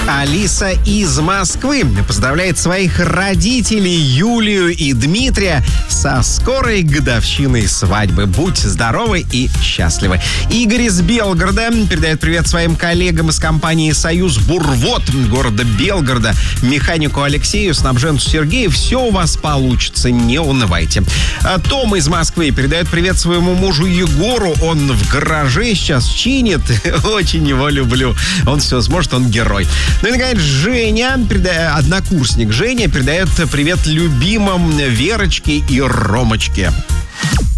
Алиса из Москвы поздравляет своих родителей Юлию и Дмитрия со скорой годовщиной свадьбы. Будь здоровы и счастливы. Игорь из Белгорода передает привет своим коллегам из компании «Союз Бурвод» города Белгорода, механику Алексею, снабженцу Сергею. Все у вас получится, не унывайте. Том из Москвы передает привет своему мужу Егору. Он в гараже сейчас чинит. Очень его люблю. Он все сможет, он герой. Ну и, наконец, Женя, однокурсник Женя, передает привет любимым Верочке и Ромочке.